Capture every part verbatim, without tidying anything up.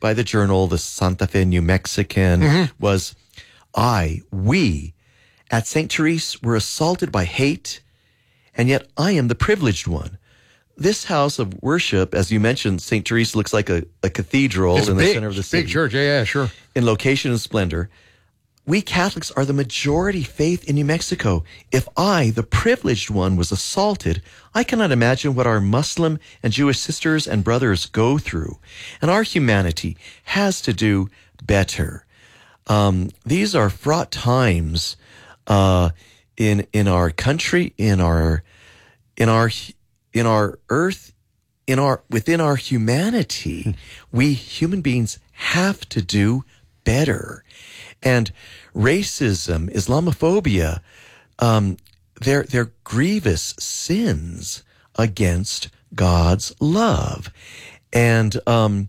by the journal, the Santa Fe New Mexican, mm-hmm. was, I, we, at Saint Therese were assaulted by hate, and yet I am the privileged one. This house of worship, as you mentioned, Saint Therese looks like a, a cathedral it's in big, the center of the city. Big church, yeah, yeah, sure. In location and splendor. We Catholics are the majority faith in New Mexico. If I, the privileged one, was assaulted, I cannot imagine what our Muslim and Jewish sisters and brothers go through. And our humanity has to do better. Um, these are fraught times uh, in in our country, in our in our in our earth, in our within our humanity. We human beings have to do better. And racism, Islamophobia, um, they're, they're grievous sins against God's love. And um,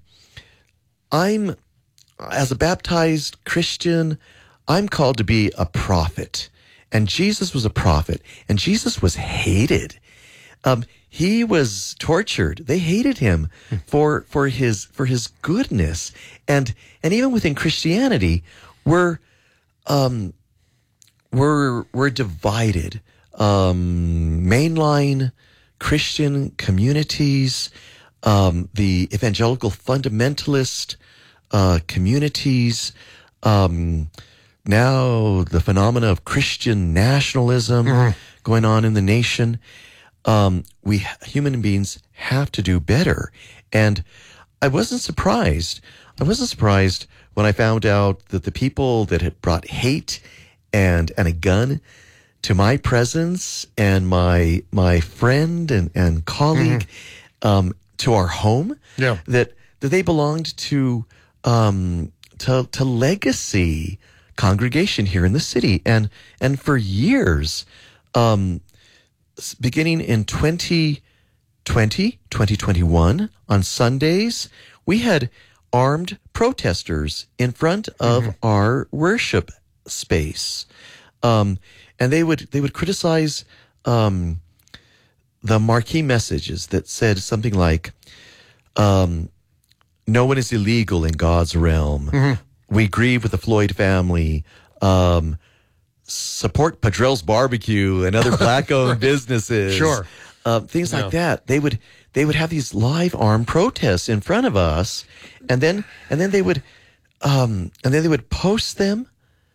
I'm, as a baptized Christian, I'm called to be a prophet. And Jesus was a prophet. And Jesus was hated. Um, he was tortured. They hated him for for his for his goodness. And and even within Christianity, we're um we're we're divided. Um, mainline Christian communities, um, the evangelical fundamentalist uh, communities, um, now the phenomena of Christian nationalism mm-hmm. going on in the nation. Um, we human beings have to do better. And I wasn't surprised. I wasn't surprised when I found out that the people that had brought hate and, and a gun to my presence and my, my friend and, and colleague, mm-hmm. um, to our home, yeah. that, that they belonged to, um, to, to Legacy congregation here in the city. And, and for years, um, beginning in twenty twenty, twenty twenty-one, on Sundays, we had armed protesters in front of mm-hmm. our worship space. Um, and they would, they would criticize, um, the marquee messages that said something like, um, no one is illegal in God's realm. Mm-hmm. We grieve with the Floyd family. Um, support Padrell's Barbecue and other black-owned right. businesses. Sure. Uh, things no. like that. They would they would have these live armed protests in front of us, and then and then they would um, and then they would post them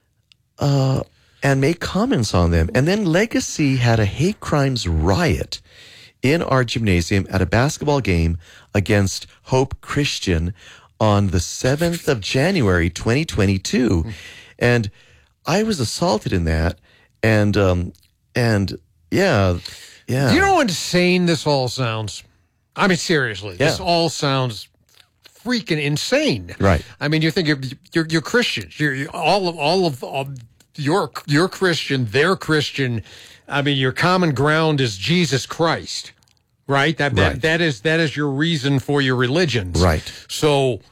uh, and make comments on them. And then Legacy had a hate crimes riot in our gymnasium at a basketball game against Hope Christian on the seventh of January, twenty twenty-two, and I was assaulted in that, and um, and yeah, yeah. Do you know how insane this all sounds? I mean, seriously, yeah. this all sounds freaking insane. Right. I mean, you think you're you're, you're Christians. You're, you're all of all of all, you're you're Christian. They're Christian. I mean, your common ground is Jesus Christ, right? That that right. that is that is your reason for your religions, right? So.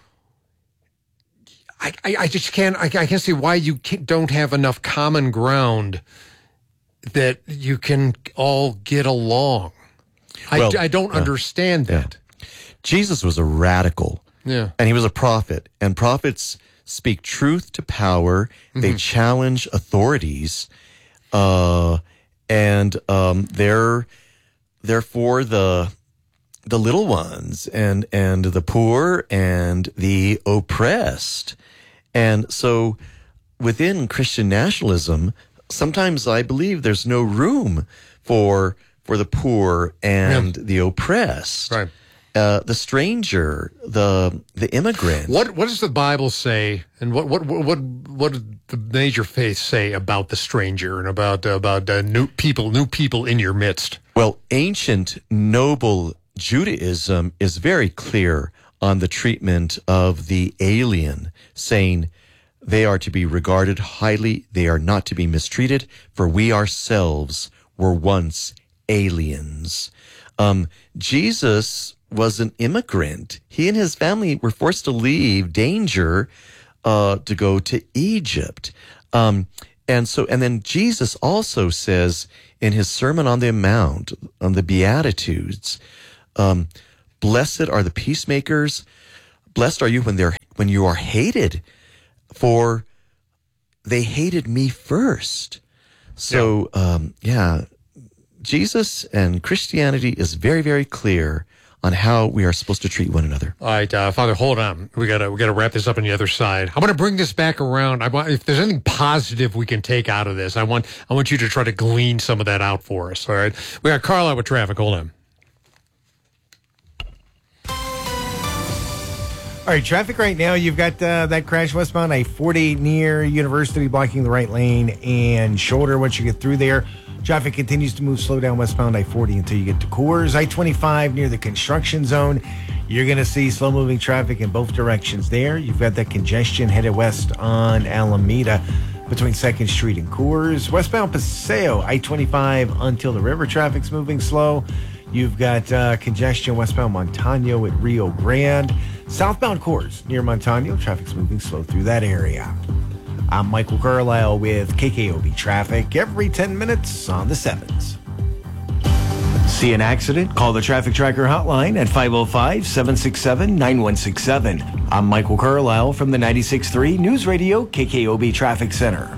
I, I, I just can't, I, I can't see why you can't, don't have enough common ground that you can all get along. Well, I, I don't uh, understand that. Yeah. Jesus was a radical. Yeah. And he was a prophet. And prophets speak truth to power. Mm-hmm. They challenge authorities. Uh, and um, they're, they're for the, the little ones and, and the poor and the oppressed. And so within Christian nationalism, sometimes I believe there's no room for for the poor and yeah. the oppressed, right? Uh, the stranger, the the immigrant. What what does the Bible say, and what what what what did the major faiths say about the stranger and about uh, about uh, new people, new people in your midst? Well, ancient noble Judaism is very clear on the treatment of the alien, saying they are to be regarded highly, they are not to be mistreated, for we ourselves were once aliens. Um, Jesus was an immigrant. He and his family were forced to leave danger uh, to go to Egypt. Um, and so, and then Jesus also says in his Sermon on the Mount, on the Beatitudes, um, blessed are the peacemakers. Blessed are you when they're when you are hated for, they hated me first. So, yeah. Um, yeah, Jesus and Christianity is very, very clear on how we are supposed to treat one another. All right, uh, Father, hold on. We gotta we gotta wrap this up on the other side. I want to bring this back around. I want, if there's anything positive we can take out of this, I want I want you to try to glean some of that out for us. All right, we got Carl out with traffic. Hold on. All right, traffic right now. You've got uh, that crash westbound I forty near University blocking the right lane and shoulder. Once you get through there, traffic continues to move slow down westbound I forty until you get to Coors. I twenty-five near the construction zone. You're going to see slow-moving traffic in both directions there. You've got that congestion headed west on Alameda between second Street and Coors. Westbound Paseo, I twenty-five until the river. Traffic's moving slow. You've got uh, congestion westbound Montano at Rio Grande. Southbound Coors near Montano. Traffic's moving slow through that area. I'm Michael Carlisle with K K O B Traffic every ten minutes on the sevens. See an accident? Call the Traffic Tracker hotline at five oh five, seven six seven, nine one six seven. I'm Michael Carlisle from the ninety-six point three News Radio K K O B Traffic Center.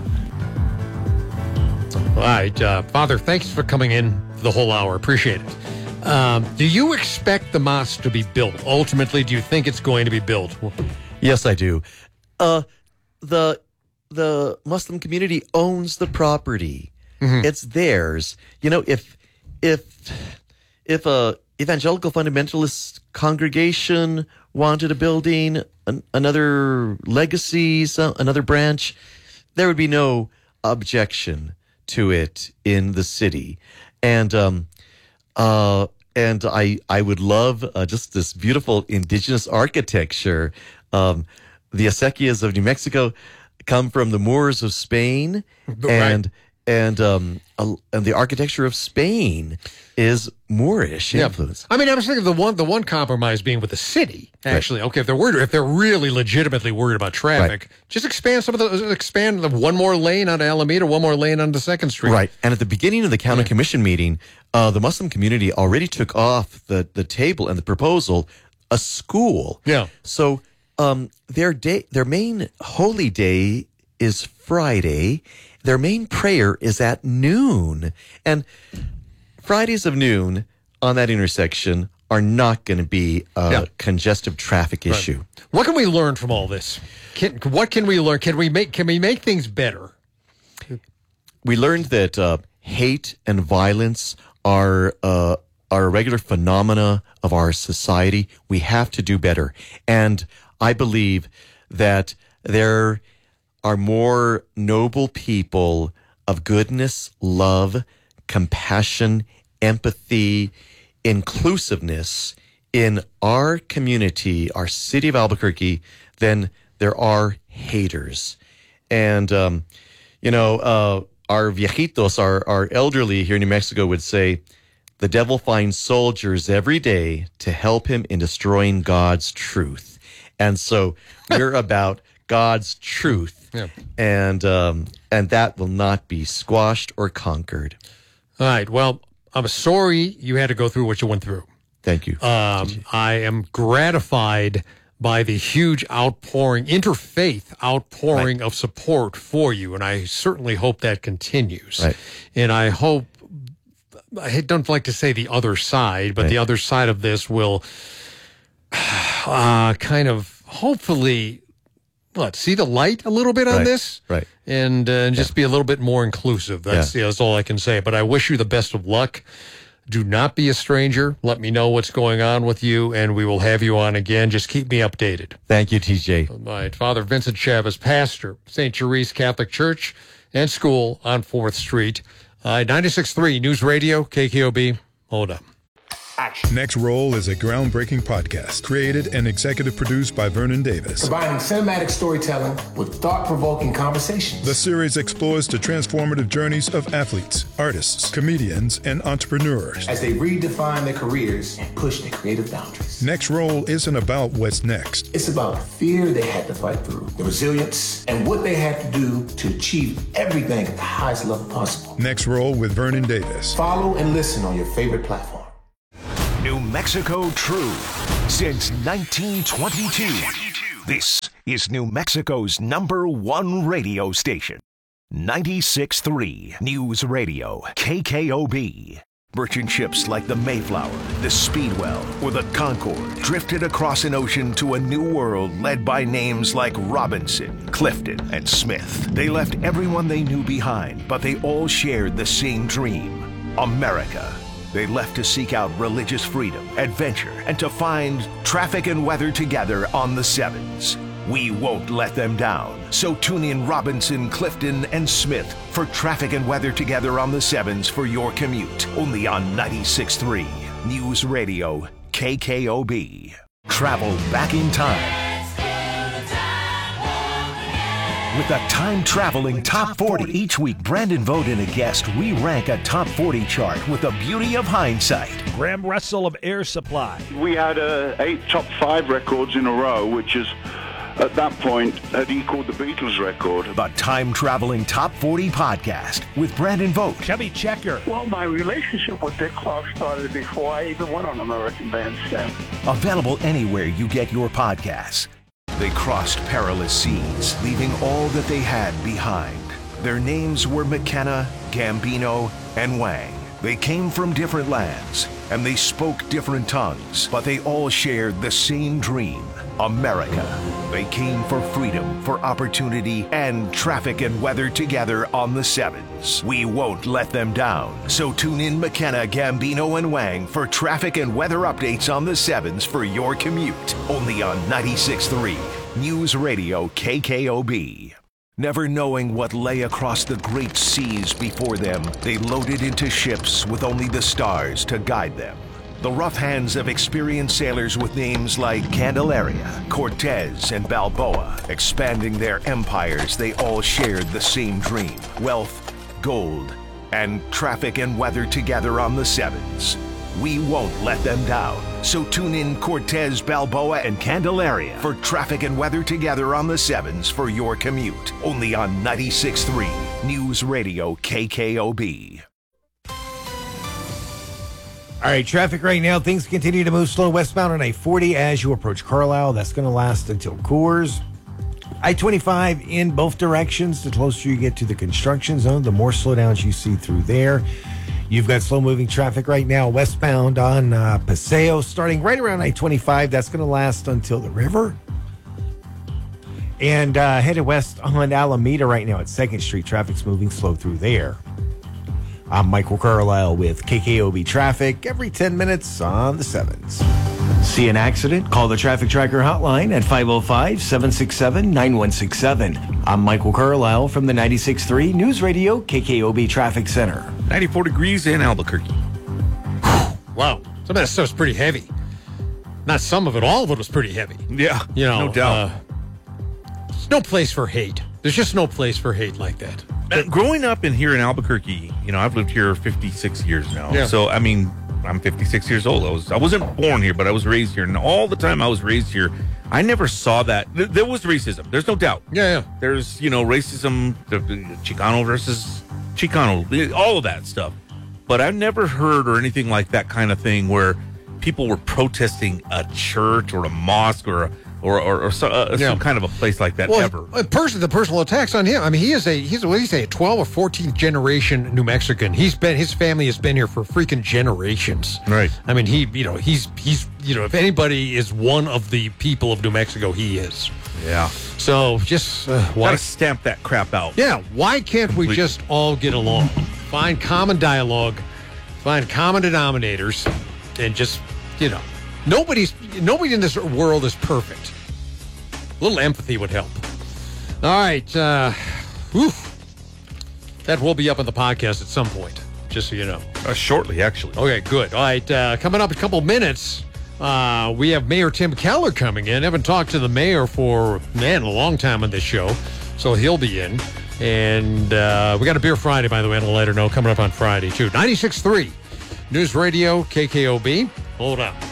All right, uh, Father, thanks for coming in the whole hour. Appreciate it. Um, do you expect the mosque to be built? Ultimately, do you think it's going to be built? Yes, I do. Uh, the the Muslim community owns the property. Mm-hmm. It's theirs. You know, if if if a evangelical fundamentalist congregation wanted a building, an, another legacy, some, another branch, there would be no objection to it in the city. And um, uh, and I I would love uh, just this beautiful indigenous architecture. Um, the acequias of New Mexico come from the Moors of Spain, right. and and um uh, and the architecture of Spain is Moorish yeah. influence. I mean, I was thinking the one the one compromise being with the city. Actually, right. okay, if they're worried, if they're really legitimately worried about traffic, right. just expand some of the expand the one more lane onto Alameda, one more lane onto Second Street. Right. And at the beginning of the county yeah. commission meeting, uh, the Muslim community already took off the the table and the proposal a school. Yeah. So um, their day, their main holy day is Friday. Their main prayer is at noon. And Fridays of noon on that intersection are not going to be a yeah. congestive traffic issue. Right. What can we learn from all this? Can, what can we learn? Can we make can we make things better? We learned that uh, hate and violence are uh, are a regular phenomena of our society. We have to do better. And I believe that there are more noble people of goodness, love, compassion, empathy, inclusiveness in our community, our city of Albuquerque, than there are haters. And, um, you know, uh, our viejitos, our, our elderly here in New Mexico would say, the devil finds soldiers every day to help him in destroying God's truth. And so we're about God's truth, yeah. and um, and that will not be squashed or conquered. All right. Well, I'm sorry you had to go through what you went through. Thank you. Um, I am gratified by the huge outpouring, interfaith outpouring right. of support for you, and I certainly hope that continues. Right. And I hope, I don't like to say the other side, but right. the other side of this will uh, kind of hopefully, what, see the light a little bit on right. this? Right. And, uh, and just yeah. be a little bit more inclusive. That's, yeah. yeah, that's all I can say. But I wish you the best of luck. Do not be a stranger. Let me know what's going on with you, and we will have you on again. Just keep me updated. Thank you, T J. All right. Father Vincent Chavez, pastor, Saint Therese Catholic Church and School on fourth Street. Uh, ninety-six point three News Radio, K K O B. Hold up. Action. Next Roll is a groundbreaking podcast created and executive produced by Vernon Davis. Combining cinematic storytelling with thought-provoking conversations. The series explores the transformative journeys of athletes, artists, comedians, and entrepreneurs as they redefine their careers and push their creative boundaries. Next Roll isn't about what's next. It's about the fear they had to fight through, the resilience, and what they had to do to achieve everything at the highest level possible. Next Roll with Vernon Davis. Follow and listen on your favorite platform. New Mexico True since nineteen twenty-two. This is New Mexico's number one radio station. ninety-six point three News Radio, K K O B. Merchant ships like the Mayflower, the Speedwell, or the Concord drifted across an ocean to a new world led by names like Robinson, Clifton, and Smith. They left everyone they knew behind, but they all shared the same dream, America. They left to seek out religious freedom, adventure, and to find traffic and weather together on the Sevens. We won't let them down. So tune in Robinson, Clifton, and Smith for traffic and weather together on the Sevens for your commute. Only on ninety-six point three News Radio, K K O B. Travel back in time. With a time-traveling top forty. Each week, Brandon Vogt and a guest, we rank a top forty chart with the beauty of hindsight. Graham Russell of Air Supply. We had uh, eight top five records in a row, which is, at that point, had equaled the Beatles record. The time-traveling top forty podcast with Brandon Vogt. Chubby Checker. Well, my relationship with Dick Clark started before I even went on American Bandstand. Available anywhere you get your podcasts. They crossed perilous seas, leaving all that they had behind. Their names were McKenna, Gambino, and Wang. They came from different lands, and they spoke different tongues, but they all shared the same dream, America. They came for freedom, for opportunity, and traffic and weather together on the Sevens. We won't let them down. So tune in McKenna, Gambino, and Wang for traffic and weather updates on the Sevens for your commute. Only on ninety-six point three News Radio, K K O B. Never knowing what lay across the great seas before them, they loaded into ships with only the stars to guide them. The rough hands of experienced sailors with names like Candelaria, Cortez, and Balboa. Expanding their empires, they all shared the same dream. Wealth, gold, and traffic and weather together on the Sevens. We won't let them down. So tune in Cortez, Balboa, and Candelaria for traffic and weather together on the Sevens for your commute. Only on ninety-six point three News Radio, K K O B. All right, traffic right now. Things continue to move slow westbound on I forty as you approach Carlisle. That's going to last until Coors. I twenty-five in both directions. The closer you get to the construction zone, the more slowdowns you see through there. You've got slow-moving traffic right now westbound on uh, Paseo, starting right around I twenty-five. That's going to last until the river. And uh, headed west on Alameda right now at second Street. Traffic's moving slow through there. I'm Michael Carlisle with K K O B Traffic every ten minutes on the Sevens. See an accident? Call the Traffic Tracker hotline at five oh five, seven six seven, nine one six seven. I'm Michael Carlisle from the ninety-six point three News Radio K K O B Traffic Center. ninety-four degrees in Albuquerque. Wow. Some of that stuff's pretty heavy. Not some of it, all of it was pretty heavy. Yeah, you know, no doubt. Uh, there's no place for hate. There's just no place for hate like that. Uh, growing up in here in Albuquerque, you know, I've lived here fifty-six years now. Yeah. So, I mean, I'm fifty-six years old. I was I wasn't born here, but I was raised here. And all the time I was raised here, I never saw that. Th- there was racism. There's no doubt. Yeah, yeah. There's, you know, racism, the, the Chicano versus Chicano, all of that stuff. But I've never heard or anything like that kind of thing where people were protesting a church or a mosque or a Or or, or so, uh, yeah. some kind of a place like that well, ever. A person, the personal attacks on him. I mean, he is a he's a, what do you say, a twelve or fourteenth generation New Mexican. He's been his family has been here for freaking generations. Right. I mean, he you know he's he's you know if anybody is one of the people of New Mexico, he is. Yeah. So just uh, why gotta stamp that crap out? Yeah. Why can't we Completely. just all get along, find common dialogue, find common denominators, and just you know. Nobody's nobody in this world is perfect. A little empathy would help. All right. Uh, whew. That will be up on the podcast at some point, just so you know. Uh, shortly, actually. Okay, good. All right. Uh, coming up in a couple of minutes, uh, we have Mayor Tim Keller coming in. I haven't talked to the mayor for, man, a long time on this show, so he'll be in. And uh, we got a Beer Friday, by the way, on a lighter note, coming up on Friday, too. ninety-six point three News Radio, K K O B. Hold on.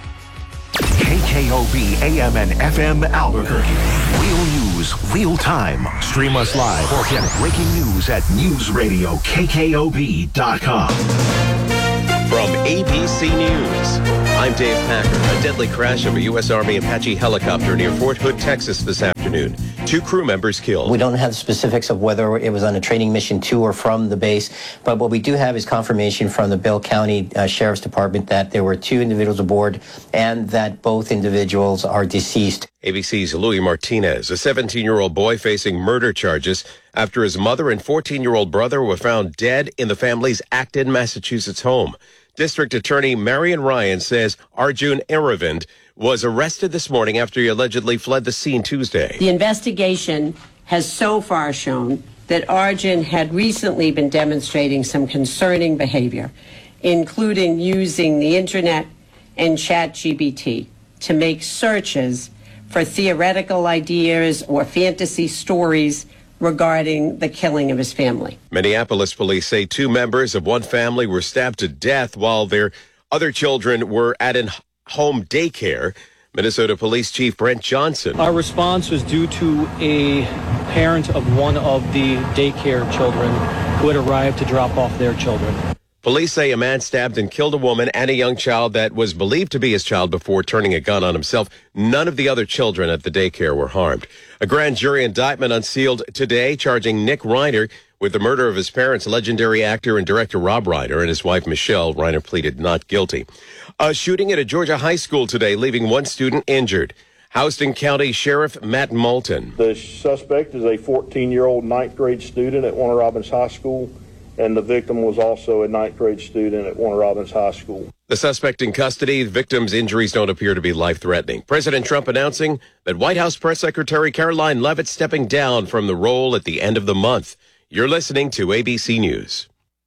K K O B A M and F M Albuquerque. Real news, real time. Stream us live or get breaking news at news radio K K O B dot com. From A B C News, I'm Dave Packer. A deadly crash of a U S Army Apache helicopter near Fort Hood, Texas this afternoon. Two crew members killed. We don't have the specifics of whether it was on a training mission to or from the base, but what we do have is confirmation from the Bell County uh, Sheriff's Department that there were two individuals aboard and that both individuals are deceased. A B C's Louis Martinez, a seventeen-year-old boy facing murder charges after his mother and fourteen-year-old brother were found dead in the family's Acton, Massachusetts home. District Attorney Marion Ryan says Arjun Aravind was arrested this morning after he allegedly fled the scene Tuesday. The investigation has so far shown that Arjun had recently been demonstrating some concerning behavior, including using the internet and ChatGPT to make searches for theoretical ideas or fantasy stories regarding the killing of his family. Minneapolis police say two members of one family were stabbed to death while their other children were at an home daycare. Minnesota Police Chief Brent Johnson. Our response was due to a parent of one of the daycare children who had arrived to drop off their children. Police say a man stabbed and killed a woman and a young child that was believed to be his child before turning a gun on himself. None of the other children at the daycare were harmed. A grand jury indictment unsealed today charging Nick Reiner with the murder of his parents, legendary actor and director Rob Reiner, and his wife Michelle. Reiner pleaded not guilty. A shooting at a Georgia high school today, leaving one student injured. Houston County Sheriff Matt Moulton. The suspect is a fourteen-year-old ninth grade student at Warner Robins High School, and the victim was also a ninth grade student at Warner Robins High School. The suspect in custody. The victim's injuries don't appear to be life-threatening. President Trump announcing that White House Press Secretary Caroline Leavitt stepping down from the role at the end of the month. You're listening to A B C News.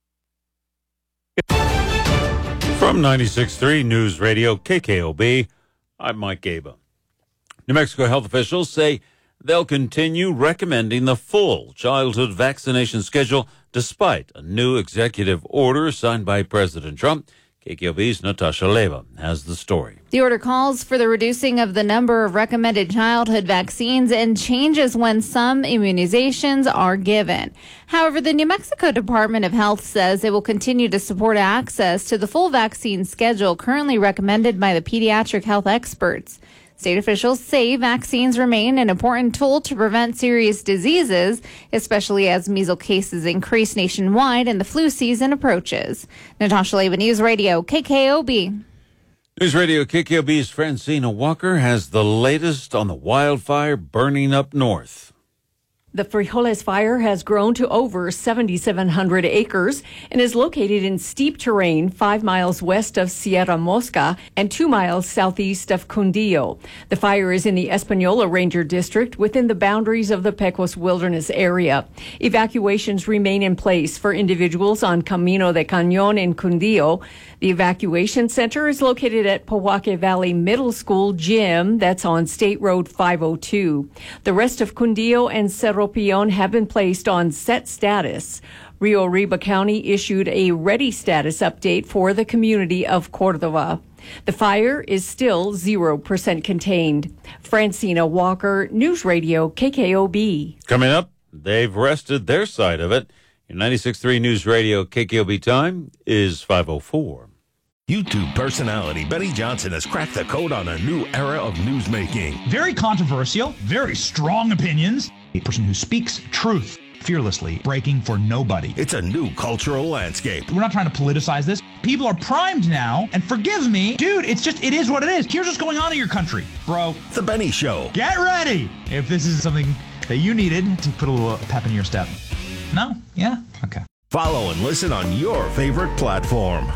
From ninety-six point three News Radio K K O B, I'm Mike Gaba. New Mexico health officials say they'll continue recommending the full childhood vaccination schedule despite a new executive order signed by President Trump. K K O B's Natasha Leva has the story. The order calls for the reducing of the number of recommended childhood vaccines and changes when some immunizations are given. However, the New Mexico Department of Health says it will continue to support access to the full vaccine schedule currently recommended by the pediatric health experts. State officials say vaccines remain an important tool to prevent serious diseases, especially as measles cases increase nationwide and the flu season approaches. Natasha Leva, News Radio, K K O B. News Radio K K O B's Francina Walker has the latest on the wildfire burning up north. The Frijoles fire has grown to over seven thousand seven hundred acres and is located in steep terrain five miles west of Sierra Mosca and two miles southeast of Cundillo. The fire is in the Española Ranger District within the boundaries of the Pecos Wilderness area. Evacuations remain in place for individuals on Camino de Cañón in Cundillo. The evacuation center is located at Pojoaque Valley Middle School Gym that's on State Road five oh two. The rest of Cundillo and Cerro Peon have been placed on set status. Rio Arriba County issued a ready status update for the community of Cordova. The fire is still zero percent contained. Francina Walker, News Radio K K O B. Coming up, they've rested their side of it. Your ninety-six point three News Radio K K O B time is five oh four. YouTube personality Benny Johnson has cracked the code on a new era of newsmaking. Very controversial, very strong opinions. A person who speaks truth fearlessly, breaking for nobody. It's a new cultural landscape. We're not trying to politicize this. People are primed now, and forgive me, dude, it's just, it is what it is. Here's what's going on in your country, bro. The Benny Show. Get ready if this is something that you needed to put a little pep in your step. No? Yeah? Okay. Follow and listen on your favorite platform.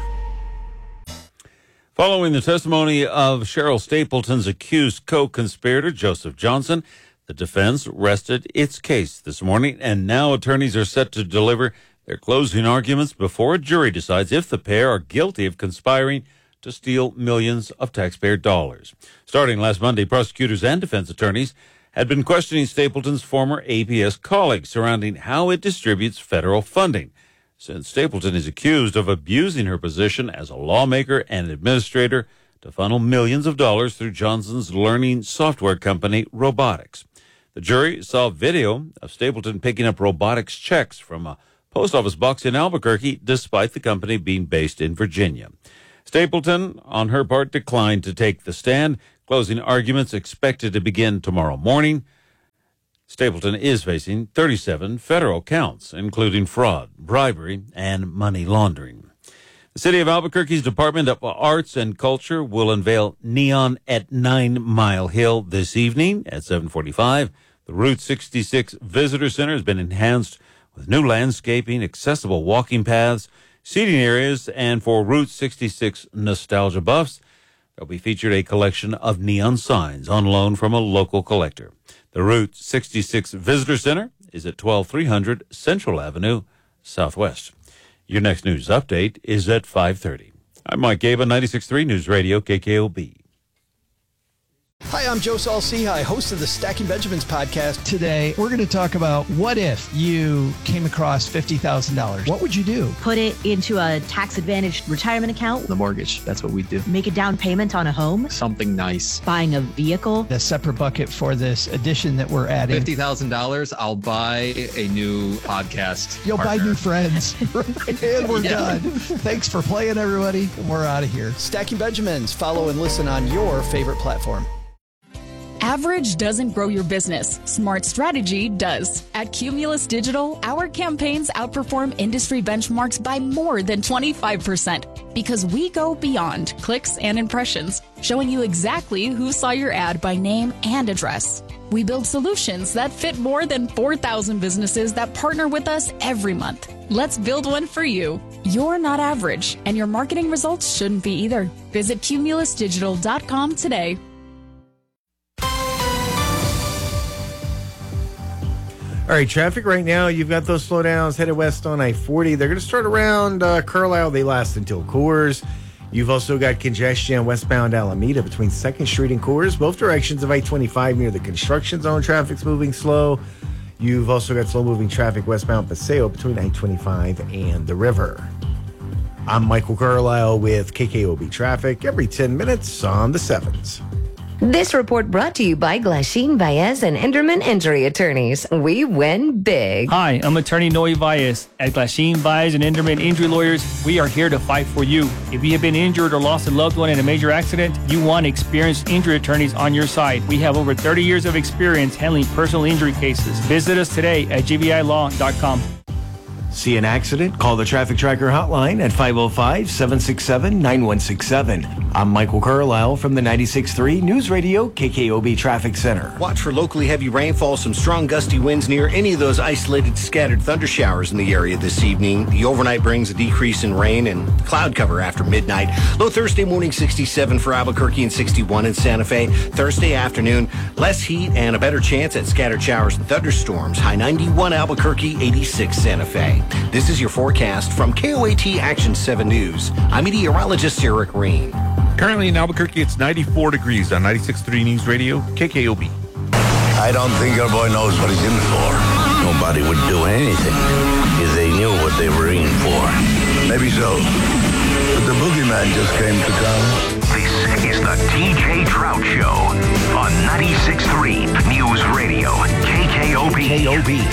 Following the testimony of Cheryl Stapleton's accused co-conspirator, Joseph Johnson, the defense rested its case this morning, and now attorneys are set to deliver their closing arguments before a jury decides if the pair are guilty of conspiring to steal millions of taxpayer dollars. Starting last Monday, prosecutors and defense attorneys had been questioning Stapleton's former A P S colleague surrounding how it distributes federal funding, since Stapleton is accused of abusing her position as a lawmaker and administrator to funnel millions of dollars through Johnson's learning software company, Robotics. The jury saw video of Stapleton picking up robotics checks from a post office box in Albuquerque, despite the company being based in Virginia. Stapleton, on her part, declined to take the stand. Closing arguments expected to begin tomorrow morning. Stapleton is facing thirty-seven federal counts, including fraud, bribery, and money laundering. The City of Albuquerque's Department of Arts and Culture will unveil Neon at Nine Mile Hill this evening at seven forty-five. The Route sixty-six Visitor Center has been enhanced with new landscaping, accessible walking paths, seating areas, and for Route sixty-six nostalgia buffs, there'll be featured a collection of neon signs on loan from a local collector. The Route sixty-six Visitor Center is at twelve three hundred Central Avenue, Southwest. Your next news update is at five thirty. I'm Mike Gabe on ninety-six point three News Radio, K K O B. Hi, I'm Joe Saul-Sehy, host of the Stacking Benjamins podcast. Today, we're going to talk about what if you came across fifty thousand dollars. What would you do? Put it into a tax-advantaged retirement account. The mortgage, that's what we do. Make a down payment on a home. Something nice. Buying a vehicle. The separate bucket for this addition that we're adding. fifty thousand dollars, I'll buy a new podcast You'll partner. buy new friends. And we're Yeah. done. Thanks for playing, everybody. We're out of here. Stacking Benjamins. Follow and listen on your favorite platform. Average doesn't grow your business. Smart strategy does. At Cumulus Digital, our campaigns outperform industry benchmarks by more than twenty-five percent because we go beyond clicks and impressions, showing you exactly who saw your ad by name and address. We build solutions that fit more than four thousand businesses that partner with us every month. Let's build one for you. You're not average, and your marketing results shouldn't be either. Visit cumulus digital dot com today. All right, traffic right now, you've got those slowdowns headed west on I forty. They're going to start around uh, Carlisle. They last until Coors. You've also got congestion westbound Alameda between second Street and Coors. Both directions of I twenty-five near the construction zone. Traffic's moving slow. You've also got slow-moving traffic westbound Paseo between I twenty-five and the river. I'm Michael Carlisle with K K O B Traffic every ten minutes on the sevens. This report brought to you by Glasheen, Baez, and Enderman Injury Attorneys. We win big. Hi, I'm attorney Noe Baez. At Glasheen, Baez, and Enderman Injury Lawyers, we are here to fight for you. If you have been injured or lost a loved one in a major accident, you want experienced injury attorneys on your side. We have over thirty years of experience handling personal injury cases. Visit us today at g v i law dot com. See an accident? Call the Traffic Tracker hotline at five oh five, seven six seven, nine one six seven. I'm Michael Carlisle from the ninety-six point three News Radio K K O B Traffic Center. Watch for locally heavy rainfall, some strong gusty winds near any of those isolated scattered thunder showers in the area this evening. The overnight brings a decrease in rain and cloud cover after midnight. Low Thursday morning sixty-seven for Albuquerque and sixty-one in Santa Fe. Thursday afternoon, less heat and a better chance at scattered showers and thunderstorms. High ninety-one Albuquerque, eighty-six Santa Fe. This is your forecast from K O A T Action seven News. I'm meteorologist Eric Reen. Currently in Albuquerque, it's ninety-four degrees on ninety-six point three News Radio, K K O B. I don't think our boy knows what he's in for. Nobody would do anything if they knew what they were in for. Maybe so. But the boogeyman just came to town. This is the T J Trout Show on ninety-six point three News Radio, K K O B. K O B.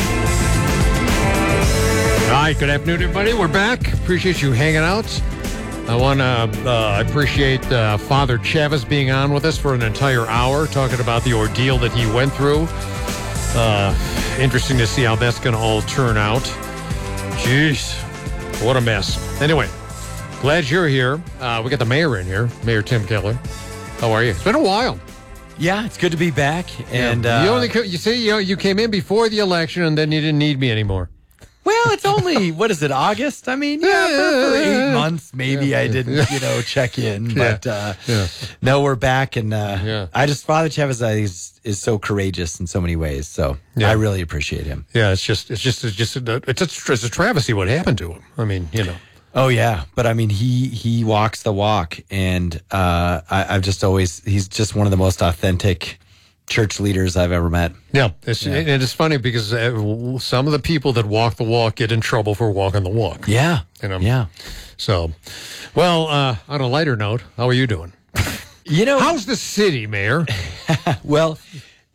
All right, good afternoon, everybody. We're back. Appreciate you hanging out. I want to uh, appreciate uh, Father Chavez being on with us for an entire hour, talking about the ordeal that he went through. Uh, interesting to see how that's going to all turn out. Jeez, what a mess. Anyway, glad you're here. Uh, we got the mayor in here, Mayor Tim Keller. How are you? It's been a while. Yeah, it's good to be back. And yeah. uh, you only you see you know, you came in before the election, and then you didn't need me anymore. Well, it's only, what is it, August? I mean, yeah, for, for eight months, maybe yeah. I didn't, you know, check in. But yeah. Uh, yeah. no, we're back. And uh, yeah. I just, Father Chavez is, is so courageous in so many ways. So yeah. I really appreciate him. Yeah, it's just, it's just, it's just, a, it's, a, it's a travesty what happened to him. I mean, you know. Oh, yeah. But I mean, he, he walks the walk. And uh, I, I've just always, he's just one of the most authentic church leaders I've ever met. Yeah, it's, yeah. and it's funny because some of the people that walk the walk get in trouble for walking the walk. Yeah, you know? Yeah. So, well, uh, on a lighter note, how are you doing? You know, how's the city, Mayor? Well,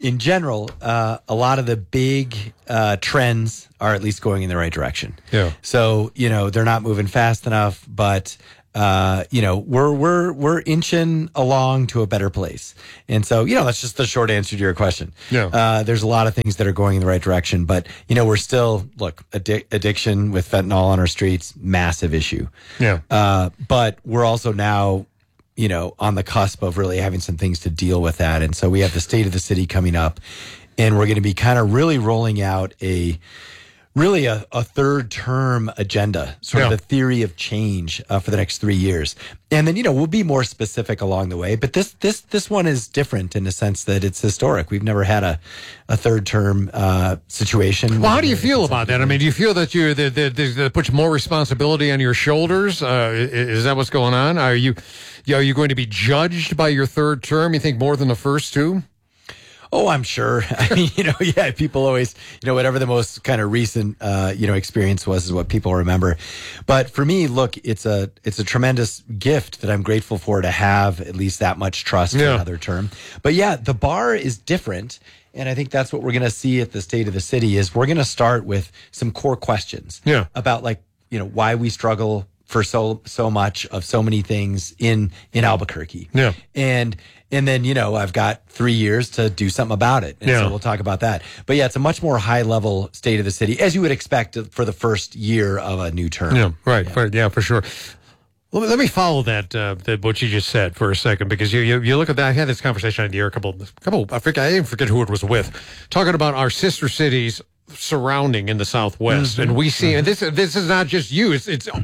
in general, uh, a lot of the big uh, trends are at least going in the right direction. Yeah. So, you know, they're not moving fast enough, but uh, you know, we're we're we're inching along to a better place. And so, you know, that's just the short answer to your question. Yeah. Uh, there's a lot of things that are going in the right direction, but you know, we're still look addic- addiction with fentanyl on our streets, massive issue. Yeah. Uh, but we're also now, you know, on the cusp of really having some things to deal with that. And so we have the State of the City coming up, and we're going to be kind of really rolling out a really a, a third term agenda, sort Yeah. of a theory of change uh, for the next three years. And then, you know, we'll be more specific along the way. But this this this one is different in the sense that it's historic. We've never had a, a third term uh, situation. Well, how do you feel about that? I mean, do you feel that you that, that, that puts more responsibility on your shoulders? Uh, i- is that what's going on? Are you are you going to be judged by your third term? You think more than the first two? Oh, I'm sure. I mean, you know, yeah, people always, you know, whatever the most kind of recent, uh, you know, experience was is what people remember. But for me, look, it's a, it's a tremendous gift that I'm grateful for to have at least that much trust for Yeah. another term. But yeah, the bar is different. And I think that's what we're going to see at the State of the City is we're going to start with some core questions Yeah. about like, you know, why we struggle for so, so much of so many things in, in Albuquerque. Yeah. And, and then, you know, I've got three years to do something about it. And Yeah. so we'll talk about that. But yeah, it's a much more high level State of the City, as you would expect for the first year of a new term. Yeah, right. Yeah, right, yeah for sure. Let me, let me follow that, uh, that what you just said for a second, because you, you you look at that. I had this conversation on the air a couple, couple. I forget. I even forget who it was with, talking about our sister cities surrounding in the Southwest, Mhm. and we see. And this this is not just you. It's it's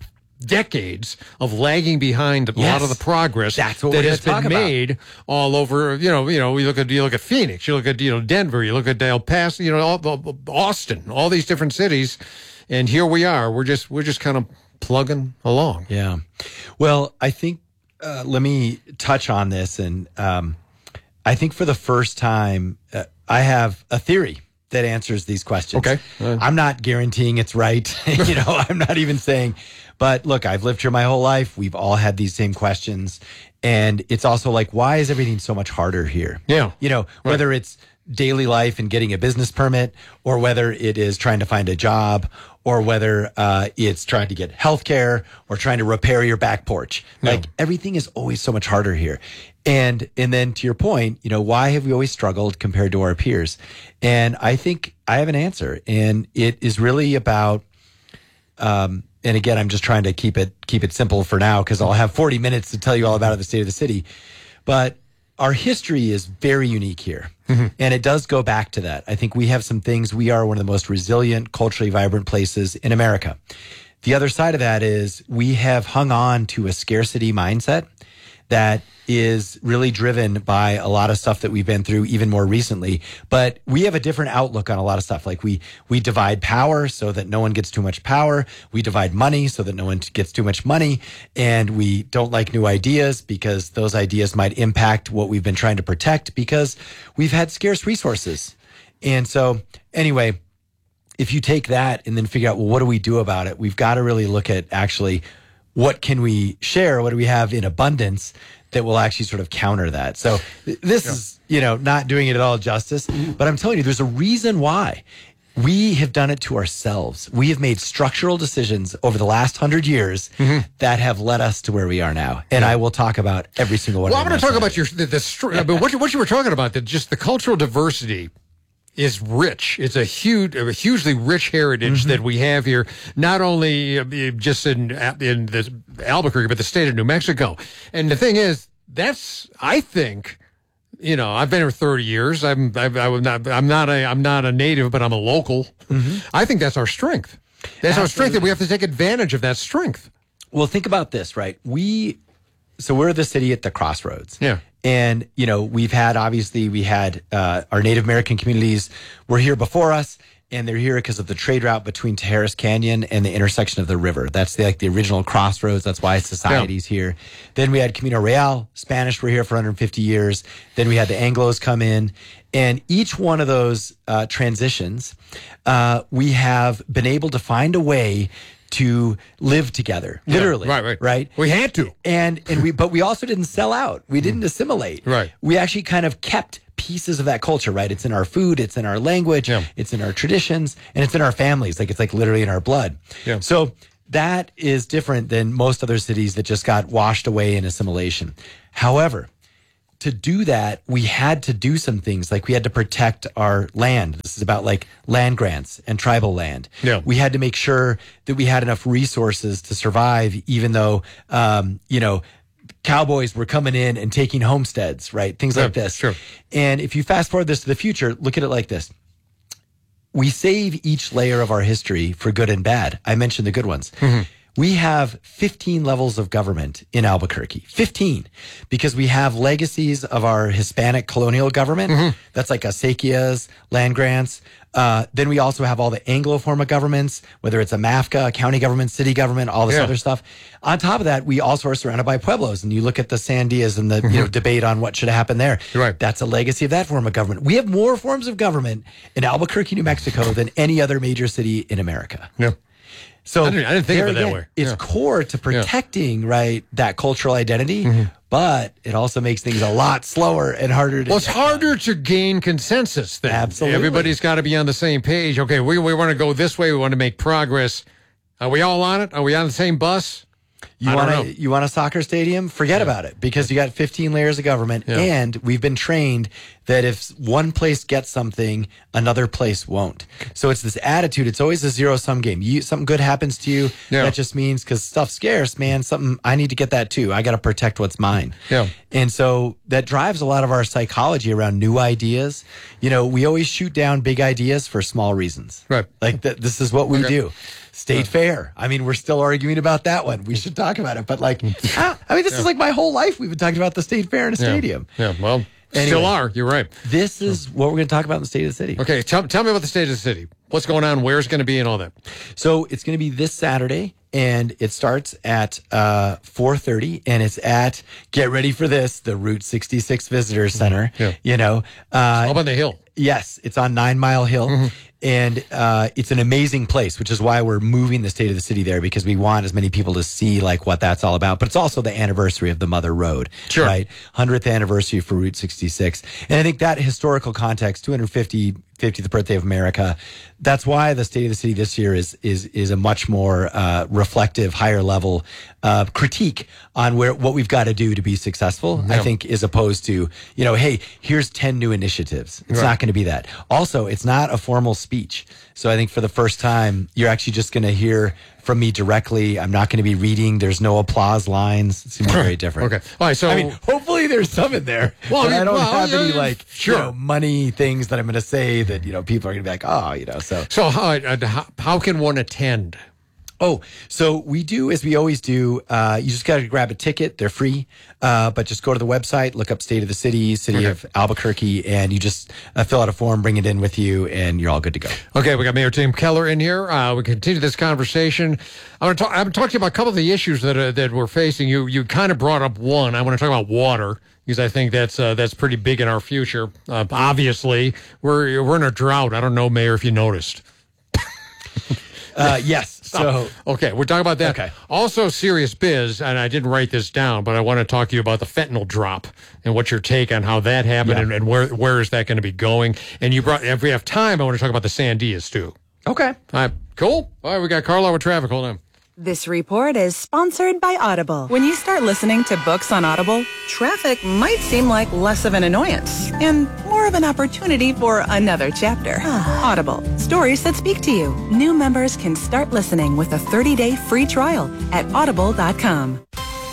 decades of lagging behind a lot Yes. of the progress That's what that we're has gonna been talk about. made all over. You know, you know. You look at you look at Phoenix. You look at you know Denver. You look at El Paso. You know, all, all- Austin. All these different cities, and here we are. We're just we're just kind of plugging along. Yeah. Well, I think, uh, let me touch on this. And um, I think for the first time, uh, I have a theory that answers these questions. Okay. I'm not guaranteeing it's right. you know, I'm not even saying, but look, I've lived here my whole life. We've all had these same questions. And it's also like, why is everything so much harder here? Yeah. You know, whether it's daily life and getting a business permit, or whether it is trying to find a job, or whether uh, it's trying to get health care or trying to repair your back porch. Yeah. Like everything is always so much harder here. And and then to your point, you know, why have we always struggled compared to our peers? And I think I have an answer. And it is really about um and again, I'm just trying to keep it keep it simple for now because I'll have forty minutes to tell you all about it, the State of the City. But our history is very unique here. And it does go back to that. I think we have some things. We are one of the most resilient, culturally vibrant places in America. The other side of that is we have hung on to a scarcity mindset that is really driven by a lot of stuff that we've been through even more recently. But we have a different outlook on a lot of stuff. Like we we divide power so that no one gets too much power. We divide money so that no one gets too much money. And we don't like new ideas because those ideas might impact what we've been trying to protect because we've had scarce resources. And so anyway, if you take that and then figure out, well, what do we do about it? We've got to really look at actually what can we share? What do we have in abundance that will actually sort of counter that? So th- this Yeah. is, you know, not doing it at all justice, but I'm telling you, there's a reason why. We have done it to ourselves. We have made structural decisions over the last hundred years that have led us to where we are now. And I will talk about every single one Well, of I'm them. going to talk about your the, the str- but what you, what you were talking about, that just the cultural diversity is rich. It's a huge, a hugely rich heritage that we have here, not only uh, just in in the Albuquerque, but the state of New Mexico. And the thing is, that's I think, you know, I've been here thirty years. I'm I've, I'm not I'm not a I'm not a native, but I'm a local. I think that's our strength. That's our strength, and we have to take advantage of that strength. Well, think about this, right? We, so we're the city at the crossroads. Yeah. And, you know, we've had, obviously, we had uh, our Native American communities were here before us, and they're here because of the trade route between Tejares Canyon and the intersection of the river. That's the, like the original crossroads. That's why society's here. Then we had Camino Real. Spanish were here for one hundred fifty years. Then we had the Anglos come in. And each one of those uh, transitions, uh, we have been able to find a way to live together, Yeah, literally. right, right. Right. We had to. And and we but we also didn't sell out. We didn't assimilate. Right. We actually kind of kept pieces of that culture, right? It's in our food, it's in our language, yeah. it's in our traditions, and it's in our families. Like it's like literally in our blood. Yeah. So that is different than most other cities that just got washed away in assimilation. However, to do that, we had to do some things, like we had to protect our land. This is about like land grants and tribal land. Yeah. We had to make sure that we had enough resources to survive, even though, um, you know, cowboys were coming in and taking homesteads, right? Things Yeah, like this. sure. And if you fast forward this to the future, look at it like this. We save each layer of our history for good and bad. I mentioned the good ones. Mm-hmm. We have fifteen levels of government in Albuquerque. fifteen. Because we have legacies of our Hispanic colonial government. Mm-hmm. That's like acequias, land grants. Uh, then we also have all the Anglo form of governments, whether it's a MAFCA, a county government, city government, all this Yeah. other stuff. On top of that, we also are surrounded by pueblos. And you look at the Sandias and the Mm-hmm. you know debate on what should happen there. Right. That's a legacy of that form of government. We have more forms of government in Albuquerque, New Mexico than any other major city in America. Yeah. So I didn't, I didn't think there of it that again, way. It's Yeah. core to protecting, right, that cultural identity, Mm-hmm. but it also makes things a lot slower and harder to Well, it's get harder to gain consensus then. Absolutely. Everybody's got to be on the same page. Okay, we, we want to go this way. We want to make progress. Are we all on it? Are we on the same bus? You I don't want know. a, you want a soccer stadium? Forget about it, because you got fifteen layers of government, Yeah. and we've been trained that if one place gets something, another place won't. So it's this attitude. It's always a zero sum game. You something good happens to you, Yeah. that just means because stuff's scarce, man. Something I need to get that too. I got to protect what's mine. Yeah. And so that drives a lot of our psychology around new ideas. You know, we always shoot down big ideas for small reasons. Right. Like th- this is what we Okay. do. State fair. I mean, we're still arguing about that one. We should talk about it. But like, ah, I mean, this is like my whole life. We've been talking about the state fair in a Yeah. stadium. Yeah, well, Anyway. still are. You're right. This is what we're going to talk about in the state of the city. Okay, tell, tell me about the state of the city. What's going on? Where's it going to be and all that? So it's going to be this Saturday, and it starts at uh, four thirty, and it's at, get ready for this, the Route sixty-six Visitor Center. Yeah. You know, uh, Up on the hill. Yes, it's on Nine Mile Hill. Mm-hmm. And uh, it's an amazing place, which is why we're moving the state of the city there, because we want as many people to see like what that's all about. But it's also the anniversary of the Mother Road, Sure. right? hundredth anniversary for Route sixty-six. And I think that historical context, two hundred fifty, fiftieth birthday of America, that's why the state of the city this year is is is a much more uh, reflective, higher level uh, critique on where what we've got to do to be successful. I Yeah. think, as opposed to, you know, hey, here's ten new initiatives. It's Right. not going to be that. Also, it's not a formal speech. So I think for the first time, you're actually just going to hear from me directly. I'm not going to be reading. There's no applause lines. It's going to be very different. Okay. All right, so- I mean, hopefully there's some in there. Well, Well, I I mean, don't well, have yeah, any yeah, like sure. you know, money things that I'm going to say that, you know, people are going to be like, oh, you know, so. So how, uh, how, how can one attend? Oh, so we do as we always do. Uh, you just got to grab a ticket; they're free. Uh, but just go to the website, look up State of the City, City Okay. of Albuquerque, and you just uh, fill out a form, bring it in with you, and you're all good to go. Okay, we got Mayor Tim Keller in here. Uh, we continue this conversation. I want to talk. I want to talk to you about a couple of the issues that uh, that we're facing. You you kind of brought up one. I want to talk about water, because I think that's uh, that's pretty big in our future. Uh, obviously, we're we're in a drought. I don't know, Mayor, if you noticed. Uh, yes. So okay, we're talking about that. Okay. Also, serious biz, and I didn't write this down, but I want to talk to you about the fentanyl drop and what's your take on how that happened, Yeah. and, and where where is that going to be going? And you brought, if we have time, I want to talk about the Sandias too. Okay. All right, cool. All right, we got Carla with traffic. Hold on. This report is sponsored by Audible. When you start listening to books on Audible, traffic might seem like less of an annoyance and more of an opportunity for another chapter. Audible, stories that speak to you. New members can start listening with a thirty-day free trial at audible dot com.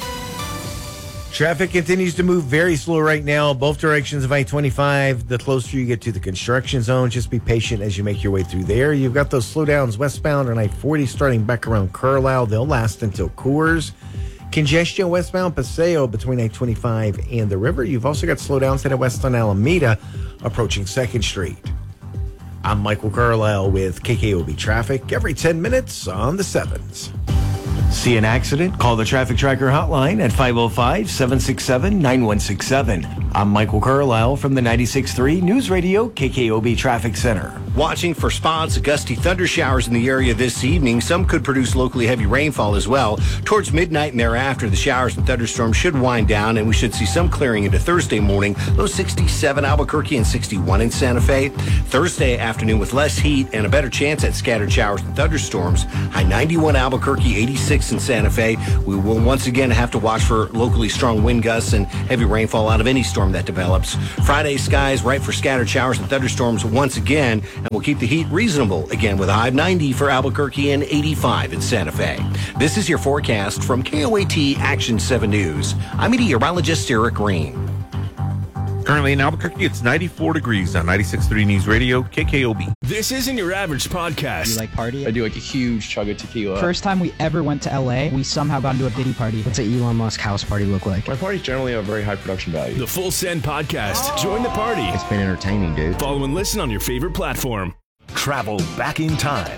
Traffic continues to move very slow right now, both directions of I twenty-five. The closer you get to the construction zone, just be patient as you make your way through there. You've got those slowdowns westbound on I forty starting back around Carlisle. They'll last until Coors. Congestion westbound Paseo between I twenty-five and the river. You've also got slowdowns headed west on Alameda approaching second Street. I'm Michael Carlisle with K K O B Traffic every ten minutes on the sevens. See an accident? Call the Traffic Tracker hotline at five oh five, seven six seven, nine one six seven. I'm Michael Carlisle from the ninety-six point three News Radio K K O B Traffic Center. Watching for spots of gusty thunder showers in the area this evening. Some could produce locally heavy rainfall as well. Towards midnight and thereafter, the showers and thunderstorms should wind down, and we should see some clearing into Thursday morning. Low sixty-seven Albuquerque and sixty-one in Santa Fe. Thursday afternoon with less heat and a better chance at scattered showers and thunderstorms. High ninety-one Albuquerque, eighty-six in Santa Fe. We will once again have to watch for locally strong wind gusts and heavy rainfall out of any storm that develops. Friday skies ripe for scattered showers and thunderstorms once again, and we'll keep the heat reasonable again with a high of ninety for Albuquerque and eighty-five in Santa Fe. This is your forecast from K O A T Action seven News. I'm meteorologist Eric Green. Currently in Albuquerque, it's ninety-four degrees on ninety-six point three News Radio, K K O B. This isn't your average podcast. Do you like party? I do like a huge chug of tequila. First time we ever went to L A, we somehow got into a Diddy party. What's an Elon Musk house party look like? My parties generally have very high production value. The Full Send Podcast. Oh. Join the party. It's been entertaining, dude. Follow and listen on your favorite platform. Travel back in time.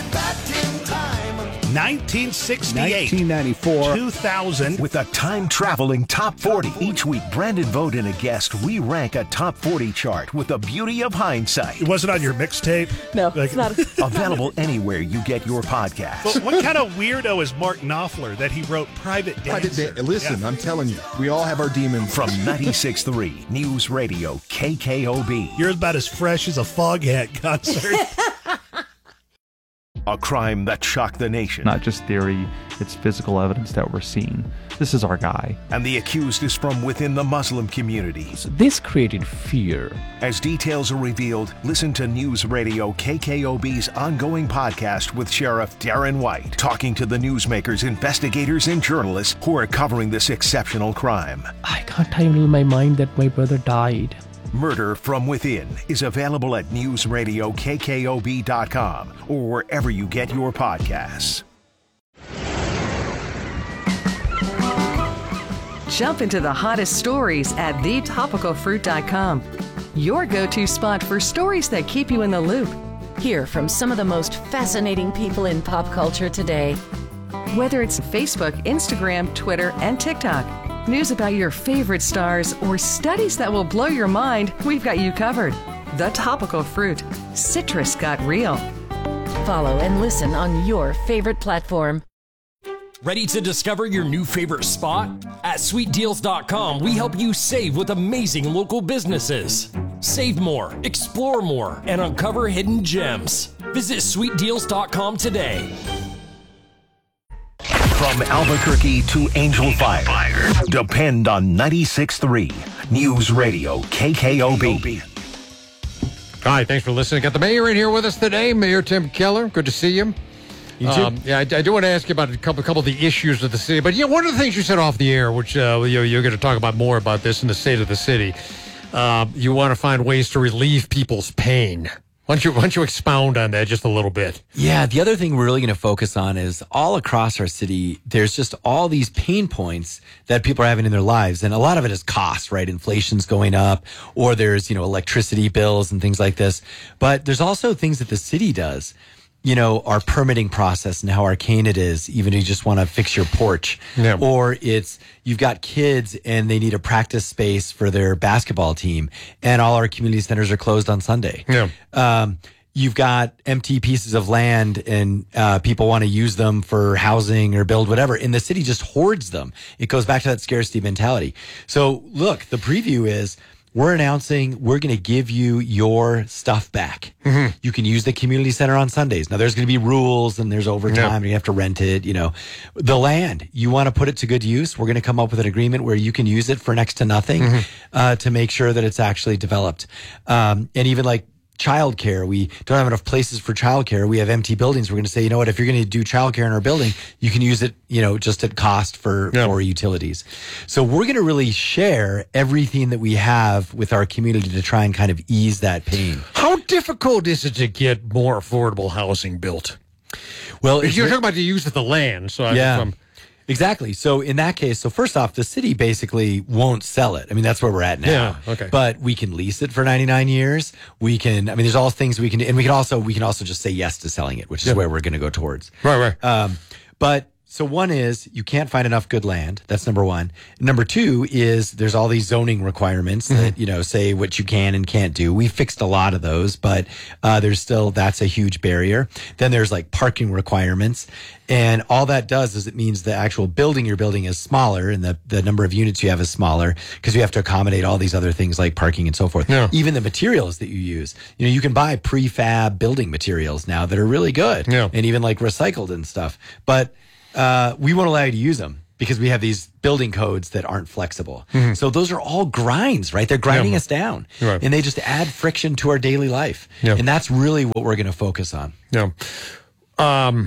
nineteen sixty-eight, nineteen ninety-four, two thousand. With a time-traveling top forty. Each week, Brandon Vogt and a guest re-rank a top forty chart with the beauty of hindsight. It wasn't on your mixtape? No, like, it's not. Available anywhere you get your podcast. But what kind of weirdo is Mark Knopfler that he wrote Private Dancer? Private da- Listen, yeah. I'm telling you, we all have our demons. From ninety-six point three News Radio, K K O B. You're about as fresh as a Foghat concert. A crime that shocked the nation. Not just theory, it's physical evidence that we're seeing. This is our guy. And the accused is from within the Muslim community. So this created fear. As details are revealed, listen to News Radio K K O B's ongoing podcast with Sheriff Darren White, talking to the newsmakers, investigators, and journalists who are covering this exceptional crime. I can't handle my mind that my brother died. Murder from Within is available at news radio k k o b dot com or wherever you get your podcasts. Jump into the hottest stories at the topical fruit dot com. Your go-to spot for stories that keep you in the loop. Hear from some of the most fascinating people in pop culture today. Whether it's Facebook, Instagram, Twitter, and TikTok. News about your favorite stars or studies that will blow your mind, we've got you covered. The Topical Fruit. Citrus got real. Follow and listen on your favorite platform. Ready to discover your new favorite spot? At sweet deals dot com, we help you save with amazing local businesses. Save more, explore more, and uncover hidden gems. Visit sweet deals dot com today. From Albuquerque to Angel Fire, depend on ninety-six point three News Radio, K K O B. All right, thanks for listening. Got the mayor in here with us today, Mayor Tim Keller. Good to see you. You too. Um, yeah, I, I do want to ask you about a couple, couple of the issues of the city. But, yeah, one of the things you said off the air, which uh, you, you're going to talk about more about this in the state of the city, uh, you want to find ways to relieve people's pain. Why don't, you, why don't you expound on that just a little bit? Yeah, the other thing we're really going to focus on is all across our city, there's just all these pain points that people are having in their lives. And a lot of it is cost, right? Inflation's going up, or there's, you know, electricity bills and things like this. But there's also things that the city does. You know, our permitting process and how arcane it is, even if you just want to fix your porch. Yeah. Or it's, you've got kids and they need a practice space for their basketball team, and all our community centers are closed on Sunday. Yeah. Um, you've got empty pieces of land and uh, people want to use them for housing or build whatever, and the city just hoards them. It goes back to that scarcity mentality. So look, the preview is, we're announcing we're going to give you your stuff back. Mm-hmm. You can use the community center on Sundays. Now, there's going to be rules and there's overtime Yep. and you have to rent it. You know, the land, you want to put it to good use. We're going to come up with an agreement where you can use it for next to nothing Mm-hmm. uh, to make sure that it's actually developed. Um, and even like childcare, we don't have enough places for childcare. We have empty buildings. We're going to say, you know what, if you're going to do childcare in our building, you can use it, you know, just at cost for, Yeah. for utilities. So we're going to really share everything that we have with our community to try and kind of ease that pain. How difficult is it to get more affordable housing built? Well, You're it's- talking about the use of the land. So I Yeah. I'm, Exactly. So in that case, so first off, the city basically won't sell it. I mean, that's where we're at now. Yeah, okay. But we can lease it for ninety-nine years. We can, I mean, there's all things we can do. And we can also, we can also just say yes to selling it, which is Yeah. where we're going to go towards. Right, right. Um, but So one is you can't find enough good land. That's number one. Number two is there's all these zoning requirements mm-hmm. that, you know, say what you can and can't do. We fixed a lot of those, but uh, there's still, that's a huge barrier. Then there's like parking requirements. And all that does is it means the actual building you're building is smaller and the, the number of units you have is smaller because you have to accommodate all these other things like parking and so forth. Yeah. Even the materials that you use. You know, you can buy prefab building materials now that are really good yeah. and even like recycled and stuff. But Uh, we won't allow you to use them because we have these building codes that aren't flexible. Mm-hmm. So those are all grinds, right? They're grinding yeah. us down. Right. And they just add friction to our daily life. Yeah. And that's really what we're going to focus on. Yeah. Um,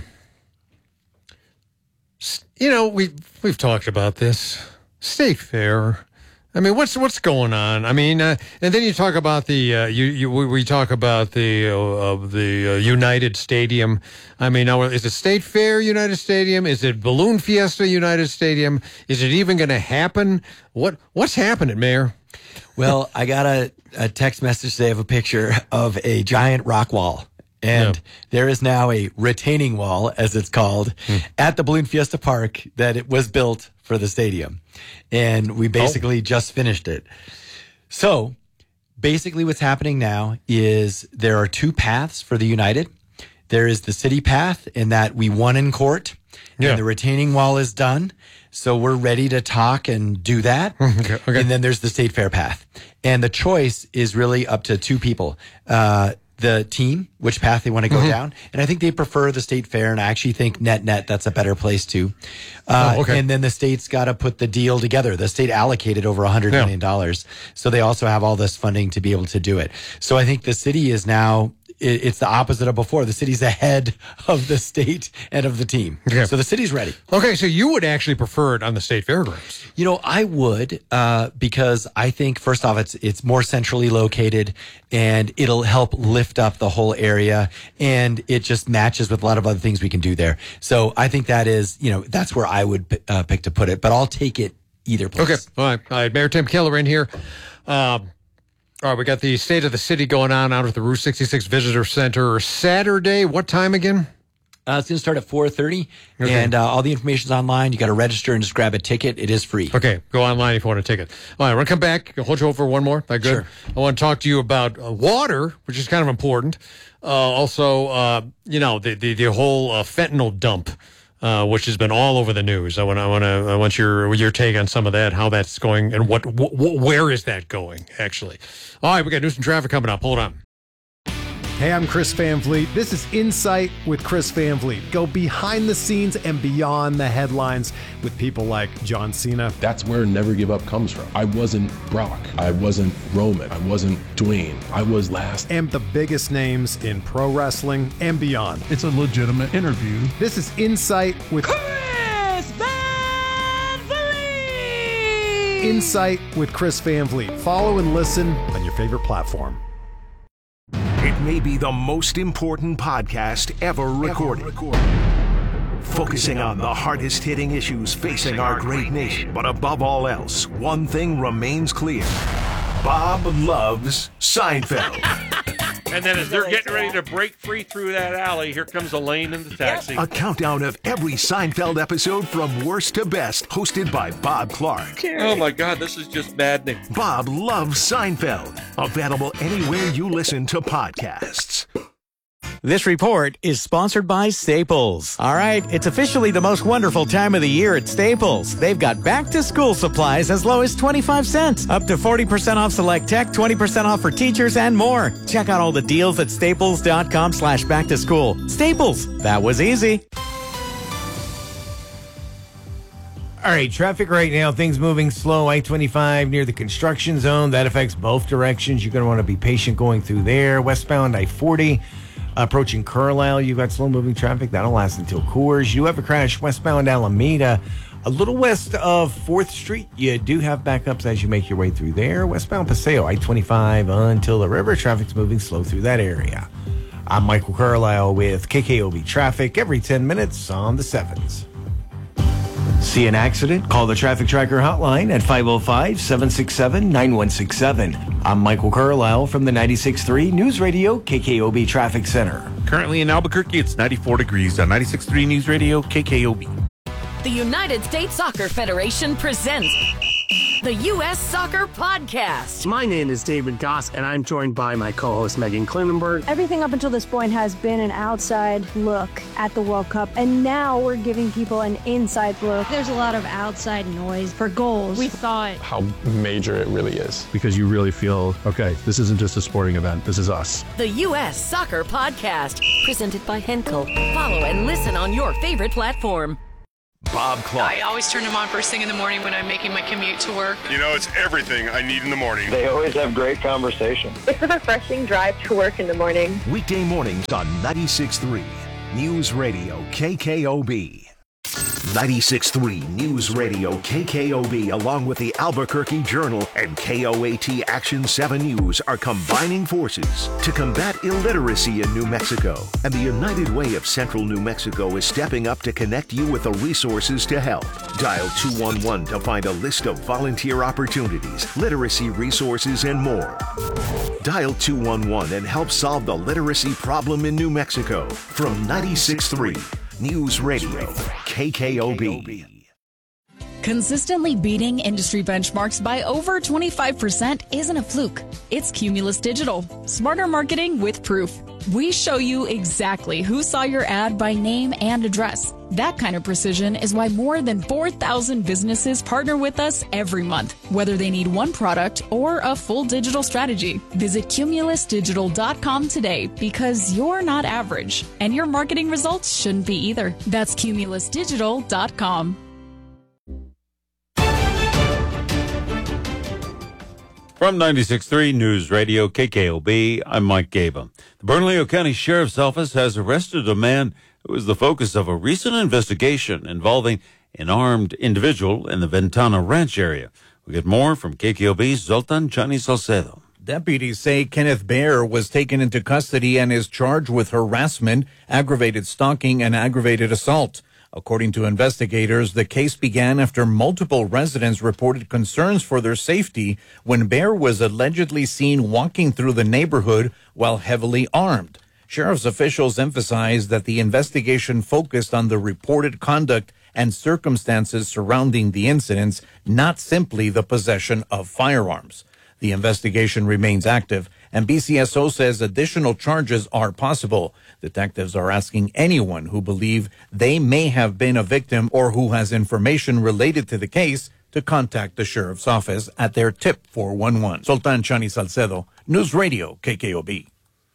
you know, we, we've talked about this. State Fair. I mean, what's what's going on? I mean, uh, and then you talk about the uh, you, you we talk about the uh, of the uh, United Stadium. I mean, now is it State Fair United Stadium? Is it Balloon Fiesta United Stadium? Is it even going to happen? What what's happening, Mayor? Well, I got a, a text message today of a picture of a giant rock wall. And yeah. there is now a retaining wall, as it's called, hmm. at the Balloon Fiesta Park that it was built for the stadium. And we basically oh. just finished it. So basically what's happening now is there are two paths for the United. There is the city path in that we won in court yeah. and the retaining wall is done. So we're ready to talk and do that. Okay, okay. And then there's the state fair path. And the choice is really up to two people. Uh, the team, which path they want to go mm-hmm. down. And I think they prefer the state fair. And I actually think net net, that's a better place too. Uh, oh, okay. And then the state's got to put the deal together. The state allocated over a hundred yeah. million dollars. So they also have all this funding to be able to do it. So I think the city is now, it's the opposite of before. The city's ahead of the state and of the team. Okay. So the city's ready. Okay, so you would actually prefer it on the state fairgrounds? You know, I would uh, because I think, first off, it's it's more centrally located and it'll help lift up the whole area and it just matches with a lot of other things we can do there. So I think that is, you know, that's where I would uh, pick to put it, but I'll take it either place. Okay, all right. All right. Mayor Tim Keller in here. Um, All right, we got the State of the City going on out at the Route sixty-six Visitor Center Saturday. What time again? Uh, it's going to start at four thirty, okay. and uh, all the information's online. You got to register and just grab a ticket. It is free. Okay, go online if you want a ticket. All right, we're going to come back. I'll hold you over one more. That good? Sure. I want to talk to you about uh, water, which is kind of important. Uh, also, uh, you know, the the, the whole uh, fentanyl dump. Uh, which has been all over the news. I want, I want to, I want your your take on some of that, how that's going, and what, wh- wh- where is that going? Actually, all right, we got news and traffic coming up. Hold on. Hey, I'm Chris Van Vliet. This is Insight with Chris Van Vliet. Go behind the scenes and beyond the headlines with people like John Cena. That's where Never Give Up comes from. I wasn't Brock. I wasn't Roman. I wasn't Dwayne. I was last. And the biggest names in pro wrestling and beyond. It's a legitimate interview. This is Insight with Chris Van Vliet. Insight with Chris Van Vliet. Follow and listen on your favorite platform. It may be the most important podcast ever recorded. Ever recorded. Focusing on the hardest hitting issues facing our great nation. But above all else, one thing remains clear. Bob loves Seinfeld. And then as they're getting ready to break free through that alley, here comes Elaine in the taxi. A countdown of every Seinfeld episode from worst to best, hosted by Bob Clark. Oh my God, this is just maddening. Bob loves Seinfeld. Available anywhere you listen to podcasts. This report is sponsored by Staples. All right, it's officially the most wonderful time of the year at Staples. They've got back-to-school supplies as low as twenty-five cents, up to forty percent off select tech, twenty percent off for teachers, and more. Check out all the deals at staples.com slash back-to-school. Staples, that was easy. All right, traffic right now, things moving slow. I twenty-five near the construction zone. That affects both directions. You're going to want to be patient going through there. Westbound I forty. Approaching Carlisle, you've got slow-moving traffic. That'll last until Coors. You have a crash westbound Alameda. A little west of fourth Street, you do have backups as you make your way through there. Westbound Paseo, I twenty-five until the river. Traffic's moving slow through that area. I'm Michael Carlisle with K K O B Traffic every ten minutes on the sevens. See an accident? Call the Traffic Tracker hotline at five oh five, seven six seven, nine one six seven. I'm Michael Carlisle from the ninety-six point three News Radio K K O B Traffic Center. Currently in Albuquerque, it's ninety-four degrees on ninety-six point three News Radio K K O B. The United States Soccer Federation presents the U S Soccer Podcast. My name is David Goss, and I'm joined by my co-host Megan Klinenberg. Everything up until this point has been an outside look at the World Cup, and now we're giving people an inside look. There's a lot of outside noise for goals. We saw it. How major it really is. Because you really feel, okay, this isn't just a sporting event, this is us. The U S Soccer Podcast, presented by Henkel. Follow and listen on your favorite platform. Bob Clark. I always turn them on first thing in the morning when I'm making my commute to work. You know, it's everything I need in the morning. They always have great conversation. It's a refreshing drive to work in the morning. Weekday mornings on ninety-six point three News Radio K K O B. ninety-six point three News Radio K K O B, along with the Albuquerque Journal and K O A T Action seven News, are combining forces to combat illiteracy in New Mexico. And the United Way of Central New Mexico is stepping up to connect you with the resources to help. Dial two one one to find a list of volunteer opportunities, literacy resources, and more. Dial two one one and help solve the literacy problem in New Mexico. From ninety-six point three News Radio K K O B. Consistently beating industry benchmarks by over twenty-five percent isn't a fluke. It's Cumulus Digital. Smarter marketing with proof. We show you exactly who saw your ad by name and address. That kind of precision is why more than four thousand businesses partner with us every month, whether they need one product or a full digital strategy. Visit cumulus digital dot com today, because you're not average, and your marketing results shouldn't be either. That's cumulus digital dot com. From ninety-six point three News Radio K K O B, I'm Mike Gaba. The Bernalillo County Sheriff's Office has arrested a man who was the focus of a recent investigation involving an armed individual in the Ventana Ranch area. We get more from K K O B's Zoltan Chani Salcedo. Deputies say Kenneth Baer was taken into custody and is charged with harassment, aggravated stalking, and aggravated assault. According to investigators, the case began after multiple residents reported concerns for their safety when Baer was allegedly seen walking through the neighborhood while heavily armed. Sheriff's officials emphasized that the investigation focused on the reported conduct and circumstances surrounding the incidents, not simply the possession of firearms. The investigation remains active, and B C S O says additional charges are possible. Detectives are asking anyone who believe they may have been a victim or who has information related to the case to contact the sheriff's office at their tip four one one. Sultan Chani Salcedo, News Radio K K O B.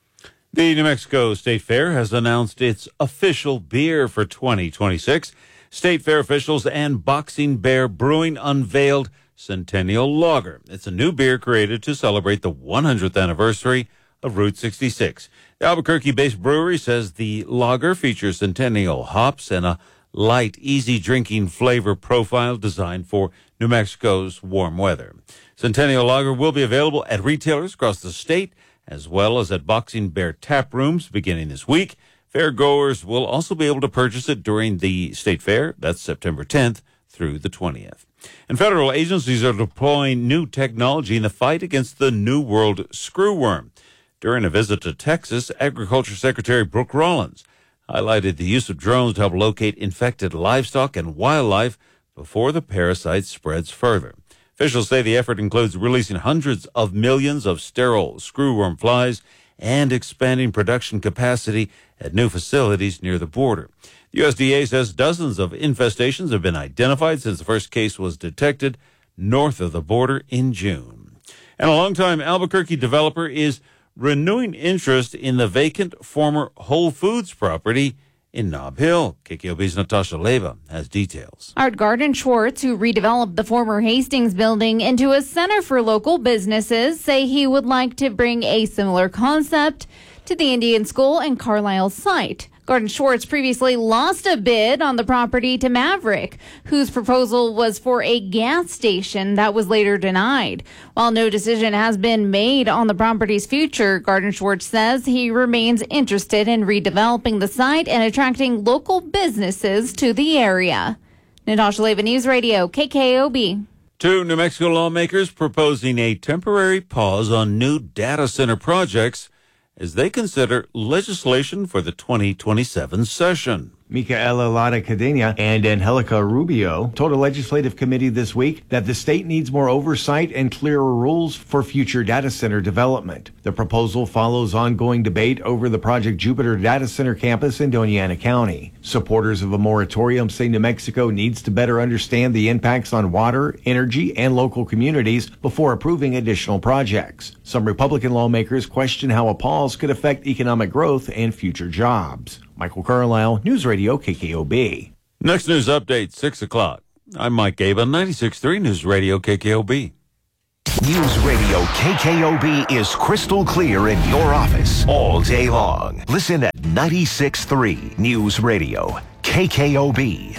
The New Mexico State Fair has announced its official beer for twenty twenty-six. State Fair officials and Boxing Bear Brewing unveiled Centennial Lager. It's a new beer created to celebrate the one hundredth anniversary of Route sixty-six. The Albuquerque-based brewery says the lager features Centennial hops and a light, easy drinking flavor profile designed for New Mexico's warm weather. Centennial Lager will be available at retailers across the state, as well as at Boxing Bear tap rooms beginning this week. Fairgoers will also be able to purchase it during the State Fair. That's September tenth through the twentieth. And federal agencies are deploying new technology in the fight against the New World screwworm. During a visit to Texas, Agriculture Secretary Brooke Rollins highlighted the use of drones to help locate infected livestock and wildlife before the parasite spreads further. Officials say the effort includes releasing hundreds of millions of sterile screwworm flies and expanding production capacity at new facilities near the border. The U S D A says dozens of infestations have been identified since the first case was detected north of the border in June. And a longtime Albuquerque developer is renewing interest in the vacant former Whole Foods property in Nob Hill. K K O B's Natasha Leva has details. Art Garden Schwartz, who redeveloped the former Hastings building into a center for local businesses, say he would like to bring a similar concept to the Indian School and Carlisle site. Garden Schwartz previously lost a bid on the property to Maverick, whose proposal was for a gas station that was later denied. While no decision has been made on the property's future, Garden Schwartz says he remains interested in redeveloping the site and attracting local businesses to the area. Natasha Leva, News Radio, K K O B. Two New Mexico lawmakers proposing a temporary pause on new data center projects as they consider legislation for the twenty twenty-seven session. Micaela Lara Cadena and Angelica Rubio told a legislative committee this week that the state needs more oversight and clearer rules for future data center development. The proposal follows ongoing debate over the Project Jupiter Data Center campus in Doña Ana County. Supporters of a moratorium say New Mexico needs to better understand the impacts on water, energy, and local communities before approving additional projects. Some Republican lawmakers question how a pause could affect economic growth and future jobs. Michael Carlisle, News Radio K K O B. Next news update, six o'clock. I'm Mike Gabe on ninety-six point three News Radio K K O B. News Radio K K O B is crystal clear in your office all day long. Listen at ninety-six point three News Radio K K O B.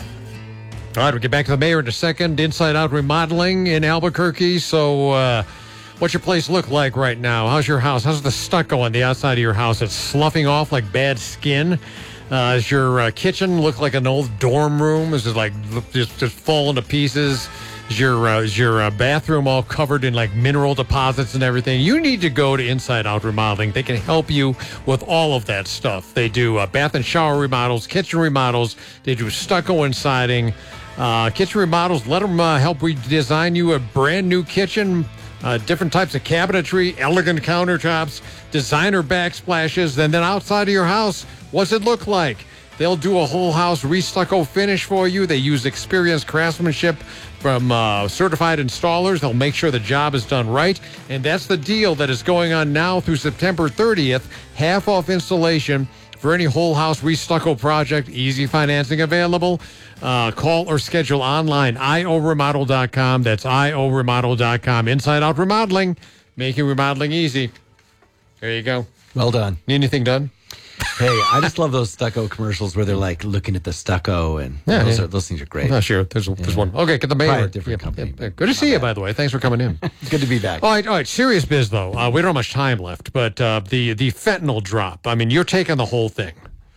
All right, we'll get back to the mayor in a second. Inside Out Remodeling in Albuquerque. So, uh, what's your place look like right now? How's your house? How's the stucco on the outside of your house? It's sloughing off like bad skin. Uh, does your uh, kitchen look like an old dorm room? Is it like just, just falling to pieces? Is your, uh, is your uh, bathroom all covered in like mineral deposits and everything? You need to go to Inside Out Remodeling. They can help you with all of that stuff. They do uh, bath and shower remodels, kitchen remodels. They do stucco and siding. Uh, kitchen remodels, let them uh, help redesign you a brand new kitchen. Uh, different types of cabinetry, elegant countertops, designer backsplashes, and then outside of your house, what's it look like? They'll do a whole house re-stucco finish for you. They use experienced craftsmanship from uh, certified installers. They'll make sure the job is done right. And that's the deal that is going on now through September thirtieth. Half off installation for any whole house re-stucco project. Easy financing available. Uh, call or schedule online, I O remodel dot com. That's I O remodel dot com. Inside Out Remodeling, making remodeling easy. There you go. Well done. Need anything done? Hey, I just love those stucco commercials where they're like looking at the stucco, and Yeah, those, yeah. Are, those things are great. Oh, sure. There's, there's one. Okay, get the mayor. Probably a different Yeah, company. yeah, good to see you, by the way. Thanks for coming in. Good to be back. All right, all right. Serious biz, though. Uh, we don't have much time left, but uh, the the fentanyl drop. I mean, you're taking the whole thing.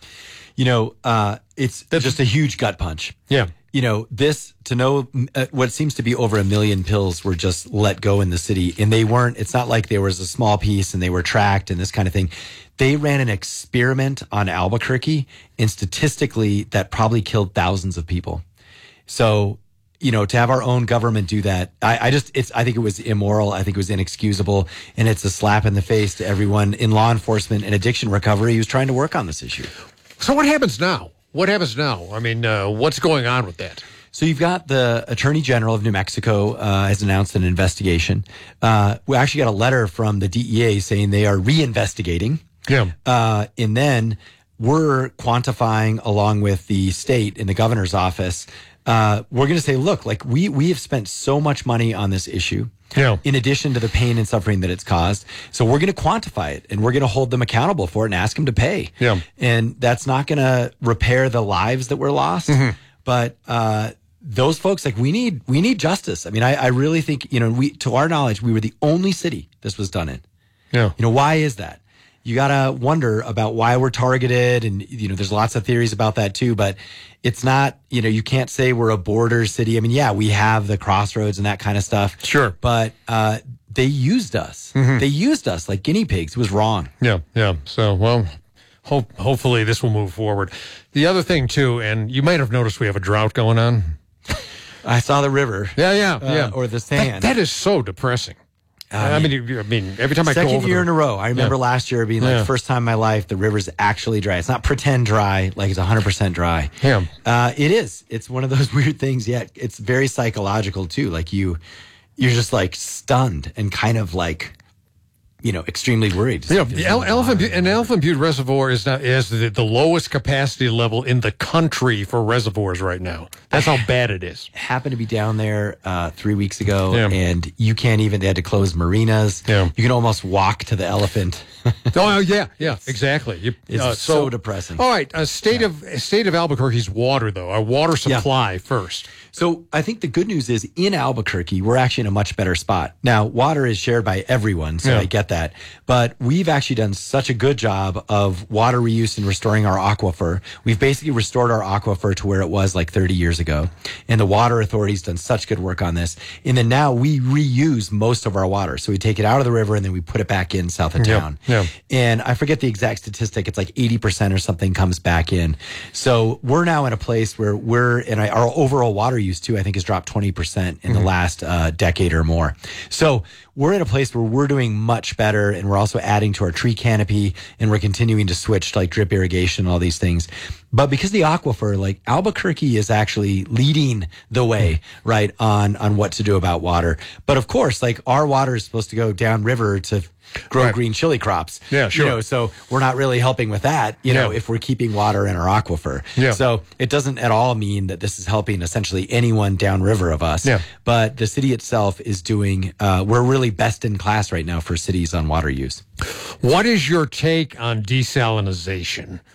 You know, uh, it's just a huge gut punch. Yeah. You know, this to know uh, what seems to be over a million pills were just let go in the city, and they weren't. It's not like there was a small piece and they were tracked and this kind of thing. They ran an experiment on Albuquerque, and statistically, that probably killed thousands of people. So, you know, to have our own government do that, I, I just, it's, I think it was immoral. I think it was inexcusable, and it's a slap in the face to everyone in law enforcement and addiction recovery who's trying to work on this issue. So what happens now? What happens now? I mean, uh, what's going on with that? So you've got the Attorney General of New Mexico uh, has announced an investigation. Uh, we actually got a letter from the D E A saying they are reinvestigating. Yeah. Uh, and then we're quantifying along with the state in the governor's office. Uh, we're going to say, look, like we, we have spent so much money on this issue. Yeah. In addition to the pain and suffering that it's caused. So we're going to quantify it, and we're going to hold them accountable for it and ask them to pay. Yeah. And that's not going to repair the lives that were lost. Mm-hmm. But, uh, those folks, like we need, we need justice. I mean, I, I really think, you know, we, to our knowledge, we were the only city this was done in. Yeah. You know, why is that? You got to wonder about why we're targeted. And, you know, there's lots of theories about that too, but it's not, you know, you can't say we're a border city. I mean, yeah, we have the crossroads and that kind of stuff. Sure. But, uh, they used us. Mhm. They used us like guinea pigs. It was wrong. Yeah, yeah. So, well, hope hopefully this will move forward. The other thing too, and you might have noticed we have a drought going on. I saw the river. Yeah, yeah, uh, yeah. Or the That, sand. that is so depressing. Uh, I mean, you- I mean, every time I go Second over year the- in a row. I remember Yeah. last year being like Yeah. first time in my life the river's actually dry. It's not pretend dry, like it's one hundred percent dry. Yeah. Uh, it is. It's one of those weird things. Yeah, it's very psychological too. Like you, you're just like stunned and kind of like, you know, extremely worried. Yeah, the Ele- Elephant Butte, an Elephant Butte Reservoir is now is the, the lowest capacity level in the country for reservoirs right now. That's how bad it is. Happened to be down there uh, three weeks ago, Yeah. and you can't even. They had to close marinas. Yeah. You can almost walk to the elephant. Oh yeah, yeah, exactly. You, It's so depressing. All right, uh, state of state of Albuquerque's water though, our water supply first. So I think the good news is in Albuquerque, we're actually in a much better spot. Now, water is shared by everyone, so Yeah. I get that. that. But we've actually done such a good job of water reuse and restoring our aquifer. We've basically restored our aquifer to where it was like thirty years ago. And the Water Authority's done such good work on this. And then now we reuse most of our water. So we take it out of the river and then we put it back in south of town. Yeah, yeah. And I forget the exact statistic. It's like eighty percent or something comes back in. So we're now in a place where we're, and I, our overall water use too, I think has dropped twenty percent in mm-hmm. the last uh, decade or more. So we're in a place where we're doing much better, and we're also adding to our tree canopy, and we're continuing to switch to like drip irrigation and all these things. But because the aquifer, like Albuquerque is actually leading the way, right, on, on what to do about water. But of course, like our water is supposed to go downriver to grow Right. green chili crops. Yeah, sure. You know, so we're not really helping with that, you know, Yeah. if we're keeping water in our aquifer. Yeah. So it doesn't at all mean that this is helping essentially anyone downriver of us. Yeah. But the city itself is doing, uh, we're really best in class right now for cities on water use. What is your take on desalinization?